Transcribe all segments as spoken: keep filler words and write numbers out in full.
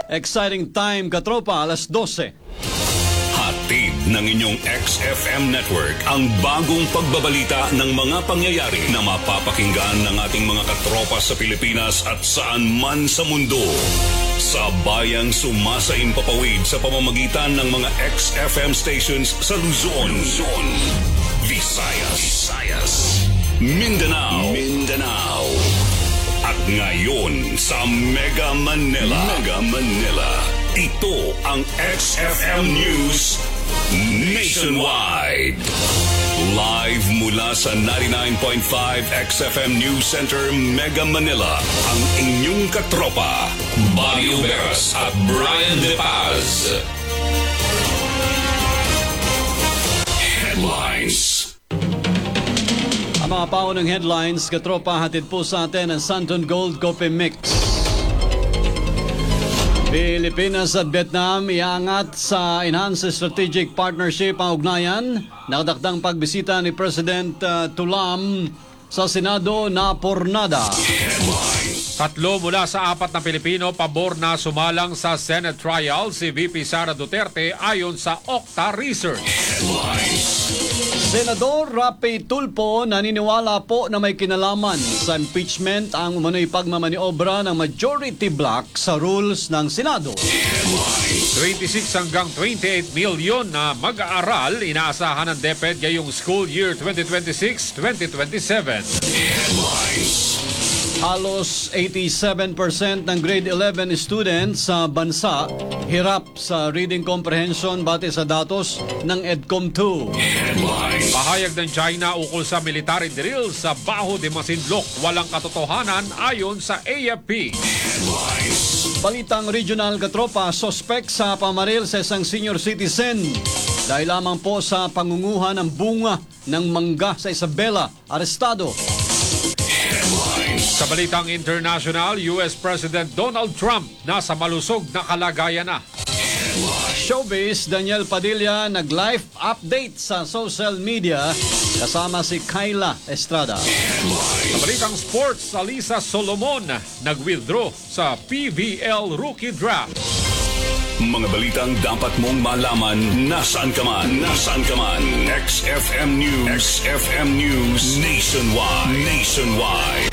Exciting time, katropa, alas dose. Hatid ng inyong X F M network ang bagong pagbabalita ng mga pangyayari na mapapakinggan ng ating mga katropa sa Pilipinas at saan man sa mundo. Sa bayang sumasaimpapawid sa pamamagitan ng mga X F M stations sa Luzon, Luzon, Visayas, Visayas, Mindanao, Mindanao, at ngayon sa Mega Manila, Mega Manila. Ito ang X F M News Nationwide. Live mula sa ninety-nine point five X F M News Center, Mega Manila, ang inyong katropa, Buddy Uberas at Brian De Paz. Headlines. Ang mga paunang headlines, katropa, hatid po sa atin ang Santon Gold Coffee Mix. Pilipinas at Vietnam iangat sa Enhanced Strategic Partnership ang ugnayan. Nakadakdang pagbisita ni President uh, Tulam sa Senado na pornada. Tatlo mula sa apat na Pilipino pabor na sumalang sa Senate trial si V P Sara Duterte ayon sa Okta Research. Senador Rapi Tulfo naniniwala po na may kinalaman sa impeachment ang umano'y pagmamaniobra ng majority bloc sa rules ng Senado. twenty-six hanggang twenty-eight milyon na mag-aaral inaasahan ng DepEd ngayong school year twenty twenty-six twenty twenty-seven. Halos eighty-seven percent ng grade eleven students sa bansa hirap sa reading comprehension batay sa datos ng EDCOM two. Pahayag ng China ukol sa military drill sa Baho de Masinloc walang katotohanan ayon sa A F P. Balitang regional, katropa, suspect sa pamaril sa isang senior citizen dahil lamang po sa pangunguha ng bunga ng mangga sa Isabela, arestado. Sa balitang international, U S President Donald Trump nasa malusog na kalagayan na. Showbiz, Daniel Padilla nag-live update sa social media kasama si Kyla Estrada. Sa balitang sports, Alisa Solomon nag-withdraw sa P V L Rookie Draft. Mga balitang dapat mong malaman nasaan ka man, nasaan ka man. X F M News, X F M News Nationwide, Nationwide.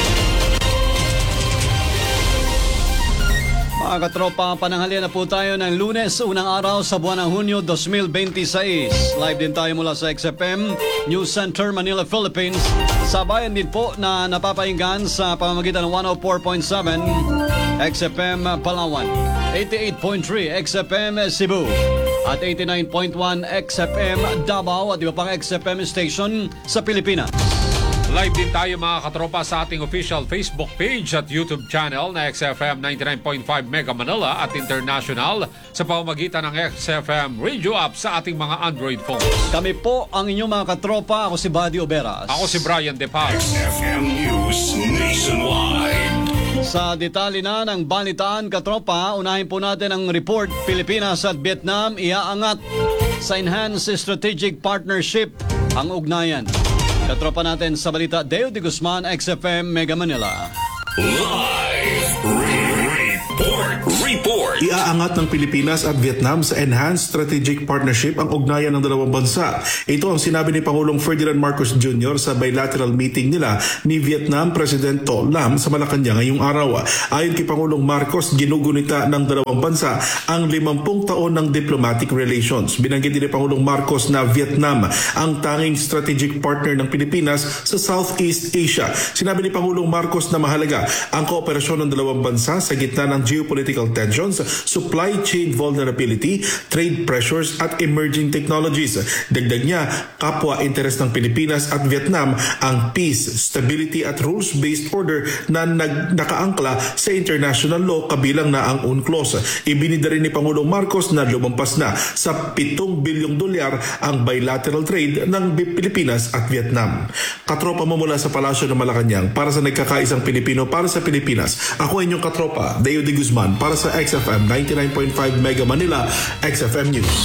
Mga katropa, pananghalian na po tayo ng Lunes, unang araw sa buwan ng Hunyo twenty twenty-six. Live din tayo mula sa X F M News Center, Manila, Philippines. Sabayan din po na napapainggan sa pamamagitan ng one oh four point seven X F M Palawan, eighty-eight point three X F M Cebu, at eighty-nine point one X F M Davao at iba pang X F M station sa Pilipinas. Live din tayo mga katropa sa ating official Facebook page at YouTube channel na X F M ninety-nine point five Mega Manila at International sa pamamagitan ng X F M Radio app sa ating mga Android phones. Kami po ang inyong mga katropa. Ako si Buddy Uberas. Ako si Brian De Paz. X F M News Nationwide. Sa detalye na ng balitaan, katropa, unahin po natin ang report. Pilipinas at Vietnam iaangat sa Enhanced Strategic Partnership ang ugnayan. Katropa natin sa balita, Deo de Guzman, X F M Mega Manila. Live report, report. Iaangat ng Pilipinas at Vietnam sa Enhanced Strategic Partnership ang ugnayan ng dalawang bansa. Ito ang sinabi ni Pangulong Ferdinand Marcos Junior sa bilateral meeting nila ni Vietnam President To Lam sa Malacanang ngayong araw. Ayon kay Pangulong Marcos, ginugunita ng dalawang bansa ang limampung taon ng diplomatic relations. Binanggit ni Pangulong Marcos na Vietnam ang tanging strategic partner ng Pilipinas sa Southeast Asia. Sinabi ni Pangulong Marcos na mahalaga ang kooperasyon ng dalawang bansa sa gitna ng geopolitical tensions, supply chain vulnerability, trade pressures at emerging technologies. Dagdag niya, kapwa interes ng Pilipinas at Vietnam ang peace, stability at rules-based order na nag- nakaangkla sa international law kabilang na ang UNCLOS. Ibinida rin ni Pangulong Marcos na lumampas na sa pitong bilyong dolyar ang bilateral trade ng Pilipinas at Vietnam. Katropa mo mula sa Palasyo ng Malacanang para sa nagkakaisang Pilipino para sa Pilipinas. Ako ay inyong katropa, Deo de Guzman para sa X F M ninety-nine point five Mega Manila, X F M News. X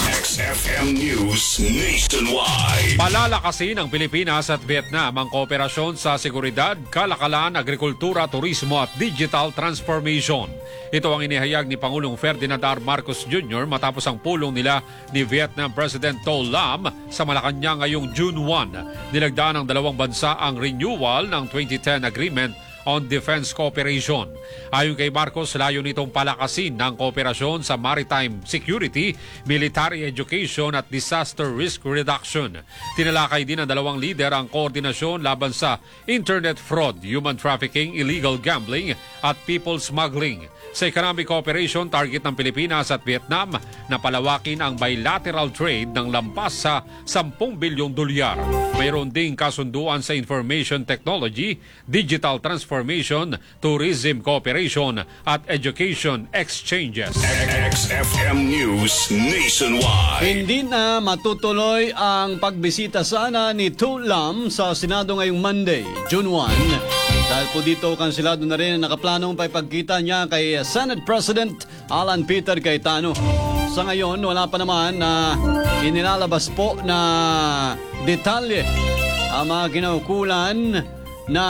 F M News Nationwide. Palalakasin ng Pilipinas at Vietnam ang kooperasyon sa seguridad, kalakalan, agrikultura, turismo at digital transformation. Ito ang inihayag ni Pangulong Ferdinand R. Marcos Junior matapos ang pulong nila ni Vietnam President To Lam sa Malacanang ngayong June first. Nilagdaan ng dalawang bansa ang renewal ng twenty ten Agreement on Defense Cooperation. Ayon kay Marcos, layo nitong palakasin ng kooperasyon sa maritime security, military education at disaster risk reduction. Tinalakay din ng dalawang lider ang koordinasyon laban sa internet fraud, human trafficking, illegal gambling at people smuggling. Sa economic cooperation, target ng Pilipinas at Vietnam na palawakin ang bilateral trade ng lampas sa ten bilyong dolyar. Mayroon ding kasunduan sa information technology, digital transformation, tourism cooperation at education exchanges. X F M News Nationwide. Hindi na matutuloy ang pagbisita sana ni To Lam sa Senado ngayong Monday, June first. Dahil po dito, kansilado na rin ang nakaplanong paipagkita niya kay Senate President Alan Peter Cayetano. Sa ngayon, wala pa naman na inilalabas po na detalye ang mga kinaukulan na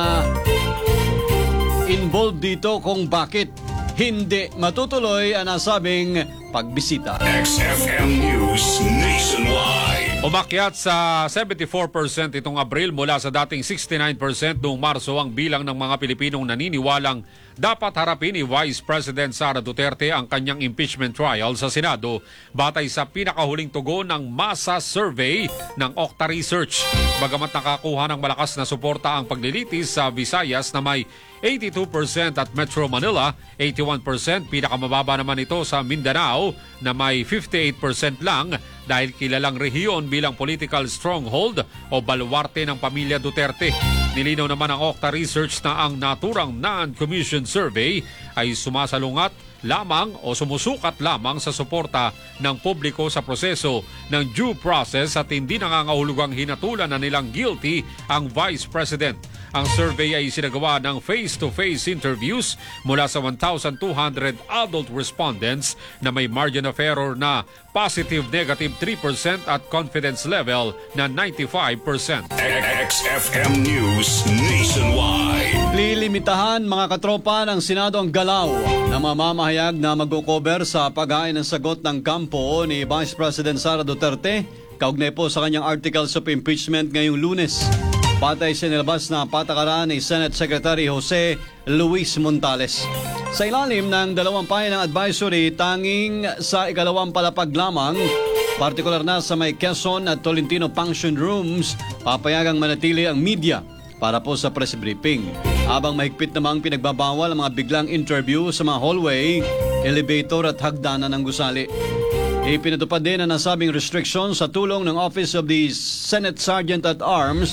involved dito kung bakit hindi matutuloy ang nasabing pagbisita. X F M News Nationwide. Umakyat sa seventy-four percent itong Abril mula sa dating sixty-nine percent noong Marso ang bilang ng mga Pilipinong naniniwalang dapat harapin ni Vice President Sara Duterte ang kanyang impeachment trial sa Senado batay sa pinakahuling tugon ng masa survey ng Okta Research. Bagamat nakakuha ng malakas na suporta ang paglilitis sa Visayas na may eighty-two percent at Metro Manila, eighty-one percent. Pinakamababa naman ito sa Mindanao na may fifty-eight percent lang dahil kilalang rehiyon bilang political stronghold o baluarte ng pamilya Duterte. Nilinaw naman ng Okta Research na ang naturang non-commission survey ay sumasalungat lamang o sumusukat lamang sa suporta ng publiko sa proseso ng due process at hindi nangangahulugang hinatulan na nilang guilty ang Vice President. Ang survey ay sinagawa ng face-to-face interviews mula sa one thousand two hundred adult respondents na may margin of error na positive negative three percent at confidence level na ninety-five percent. X F M News Nationwide. Lilimitahan mga katropa ng Senado ang galaw na mamamahayag na mag-cover sa paghain ng sagot ng kampo ni Vice President Sara Duterte kaugnay po sa kanyang articles of impeachment ngayong Lunes. Patay sa nilabas na patakaran ni Senate Secretary Jose Luis Montales. Sa ilalim ng dalawang pahina ng advisory, tanging sa ikalawang palapag lamang, partikular na sa may Quezon at Tolentino function rooms, papayagang manatili ang media para po sa press briefing. Habang mahigpit namang pinagbabawal ang mga biglang interview sa mga hallway, elevator at hagdanan ng gusali. Ipinatupad din ang nasabing restriction sa tulong ng Office of the Senate Sergeant at Arms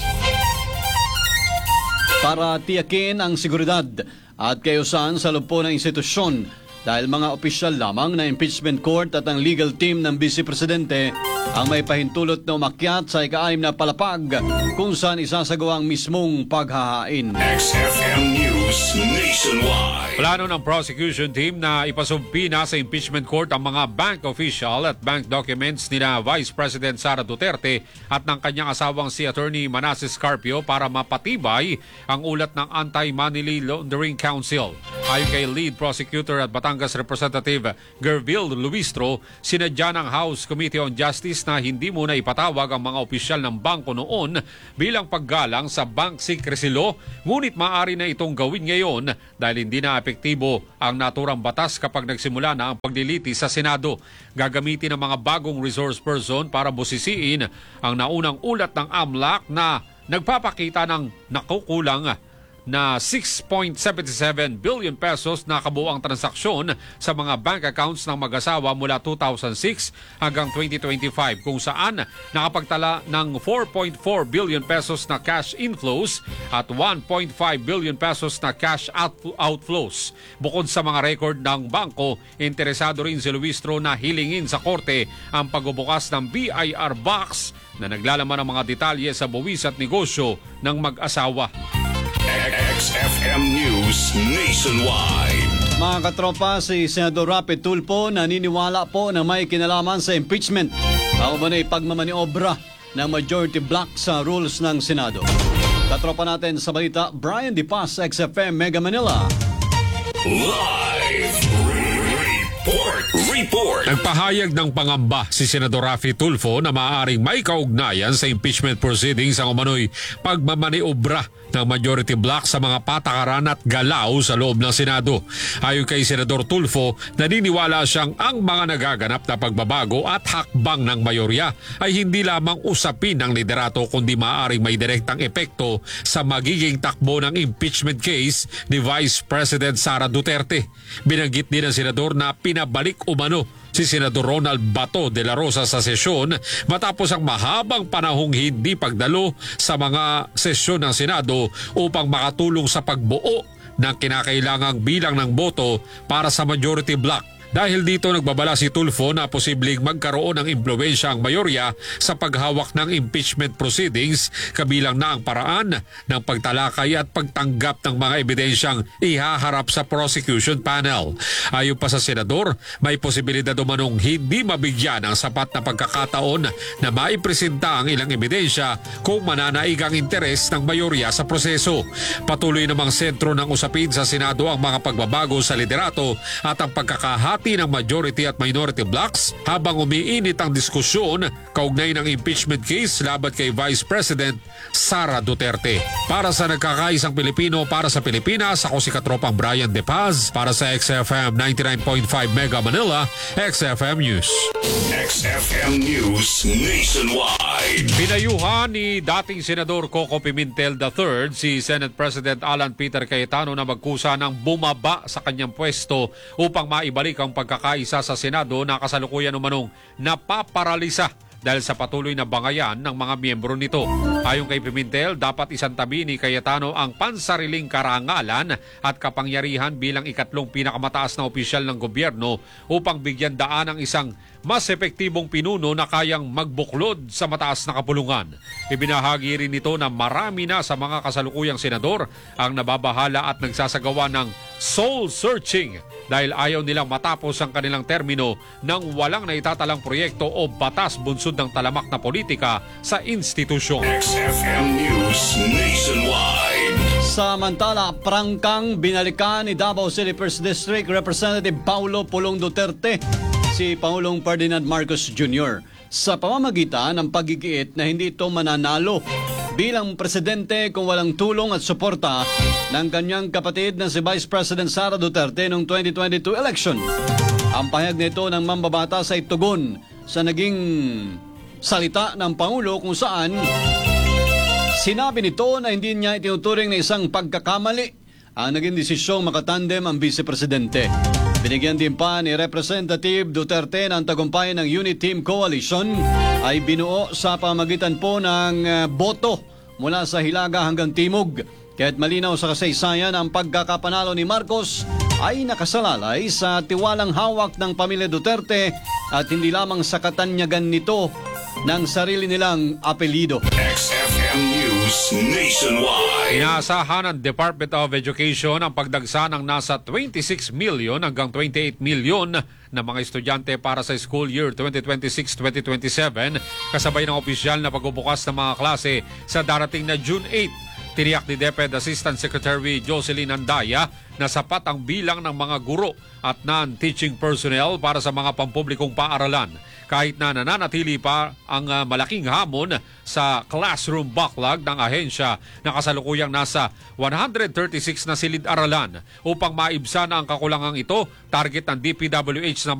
para tiyakin ang seguridad at kayusan sa loob po ng institusyon dahil mga opisyal lamang na impeachment court at ang legal team ng Vice Presidente ang may pahintulot na umakyat sa ika-anim na palapag kung saan isasagawa ang mismong paghahain. X F M News Nationwide. Plano ng prosecution team na ipasumpi na sa impeachment court ang mga bank official at bank documents nila Vice President Sara Duterte at ng kanyang asawang si Attorney Manasseh Carpio para mapatibay ang ulat ng Anti-Money Laundering Council. Ayon kay lead prosecutor at Batangas Representative Gerville Luistro, sinadya ng House Committee on Justice na hindi muna ipatawag ang mga opisyal ng bangko noon bilang paggalang sa bank secrecy law, ngunit maaari na itong gawin ngayon dahil hindi na epektibo ang naturang batas kapag nagsimula na ang pagliliti sa Senado. Gagamitin ng mga bagong resource person para busisiin ang naunang ulat ng A M L A C na nagpapakita ng nakukulang na six point seven seven billion pesos na kabuuang transaksyon sa mga bank accounts ng mag-asawa mula two thousand six hanggang twenty twenty-five kung saan nakapagtala ng four point four billion pesos na cash inflows at one point five billion pesos na cash outflows. Bukod sa mga record ng bangko, interesado rin si Luistro na hilingin sa korte ang pagbubukas ng B I R box na naglalaman ng mga detalye sa buwis at negosyo ng mag-asawa. X F M News Nationwide. Mga katropa, si Senador Rapi Tulfo naniniwala po na may kinalaman sa impeachment Ang umunay pagmamaniobra ng majority block sa rules ng Senado. Katropa natin sa balita, Brian Di Paz, X F M Mega Manila. Live report. Report. Nagpahayag ng pangamba si Senador Raffy Tulfo na maaaring may kaugnayan sa impeachment proceedings ang umano'y pagmamaniobra ng majority block sa mga patakaran at galaw sa loob ng Senado. Ayon kay Senador Tulfo, naniniwala siyang ang mga nagaganap na pagbabago at hakbang ng mayorya ay hindi lamang usapin ng liderato kundi maaaring may direktang epekto sa magiging takbo ng impeachment case ni Vice President Sara Duterte. Binanggit din ng Senador na pinabalik umano si Senador Ronald Bato de la Rosa sa sesyon matapos ang mahabang panahong hindi pagdalo sa mga sesyon ng Senado upang makatulong sa pagbuo ng kinakailangang bilang ng boto para sa majority block. Dahil dito nagbabala si Tulfo na posibleng magkaroon ng impluwensya ang mayorya sa paghawak ng impeachment proceedings kabilang na ang paraan ng pagtalakay at pagtanggap ng mga ebidensyang ihaharap sa prosecution panel. Ayon pa sa Senador, may posibilidad umanong hindi mabigyan ng sapat na pagkakataon na maipresenta ang ilang ebidensya kung mananaig ang interes ng mayorya sa proseso. Patuloy namang sentro ng usapin sa Senado ang mga pagbabago sa liderato at ang pagkakahati ng majority at minority blocks habang umiinit ang diskusyon kaugnay ng impeachment case laban kay Vice President Sara Duterte. Para sa nagkakaisang Pilipino para sa Pilipinas, ako si Katropang Brian De Paz para sa X F M ninety-nine point five Mega Manila, X F M News. X F M News Nationwide. Pinayuhan ni dating Senador Coco Pimentel the third si Senate President Alan Peter Cayetano na magkusa ng bumaba sa kanyang pwesto upang maibalik ang pagkakaisa sa Senado na kasalukuyan umanong napaparalisa dahil sa patuloy na bangayan ng mga miyembro nito. Ayon kay Pimentel, dapat isantabi ni Cayetano ang pansariling karangalan at kapangyarihan bilang ikatlong pinakamataas na opisyal ng gobyerno upang bigyan daan ang isang mas epektibong pinuno na kayang magbuklod sa mataas na kapulungan. Ibinahagi rin nito na marami na sa mga kasalukuyang senador ang nababahala at nagsasagawa ng soul searching dahil ayaw nilang matapos ang kanilang termino nang walang naitatalang proyekto o batas bunsod ng talamak na politika sa institusyon. X F M News Nationwide. Samantala, prangkang binalikan ni Davao City First District Representative Paulo Pulong Duterte si Pangulong Ferdinand Marcos Junior sa pamamagitan ng paggigiit na hindi ito mananalo bilang presidente kung walang tulong at suporta ng kanyang kapatid na si Vice President Sara Duterte noong twenty twenty-two election. Ang pahayag nito ng mambabatas ay tugon sa naging salita ng Pangulo kung saan sinabi nito na hindi niya itinuturing na isang pagkakamali ang naging desisyong makatandem ang Vice Presidente. Binigyan din pa ni Representative Duterte ng tagumpay ng Unity Team Coalition ay binuo sa pamagitan po ng uh, boto mula sa Hilaga hanggang Timog. Kaya't malinaw sa kasaysayan ang pagkakapanalo ni Marcos ay nakasalalay sa tiwalang hawak ng pamilya Duterte at hindi lamang sa katanyagan nito ng sarili nilang apelido. X F M News Nationwide. Inaasahan ng Department of Education ang pagdagsa ng nasa twenty-six million hanggang twenty-eight million na mga estudyante para sa school year twenty twenty-six twenty twenty-seven kasabay ng opisyal na pagbubukas ng mga klase sa darating na June eighth. Tiniyak ni DepEd Assistant Secretary Jocelyn Andaya na sapat ang bilang ng mga guro at non-teaching personnel para sa mga pampublikong paaralan. Kahit na nananatili pa ang uh, malaking hamon sa classroom backlog ng ahensya na kasalukuyang nasa one hundred thirty-six na silid-aralan. Upang maibsan ang kakulangang ito, target ng D P W H na